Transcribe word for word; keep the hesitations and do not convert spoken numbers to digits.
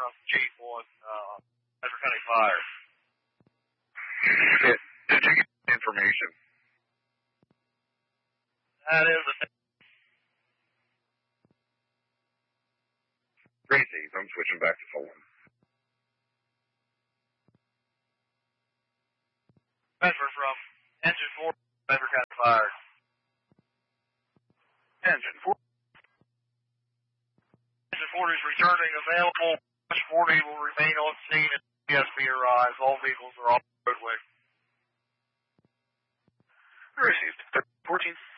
from Chief on uh, Bedford County Fire. Did, did you get information? That is a Tracy, I'm switching back to phone. Bedford from Engine four, Bedford County Fire. Engine four. Engine four is returning available. Rush forty will remain on scene at P S B arrives. All vehicles are off the roadway. Received. fourteen.